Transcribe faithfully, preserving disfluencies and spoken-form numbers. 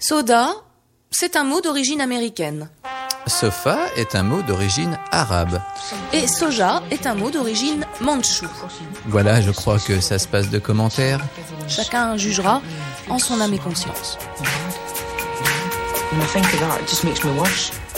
Soda, c'est un mot d'origine américaine. Sofa est un mot d'origine arabe. Et soja est un mot d'origine mandchoue. Voilà, je crois que ça se passe de commentaires. Chacun jugera en son âme et conscience. When I think of that, it just makes me worse.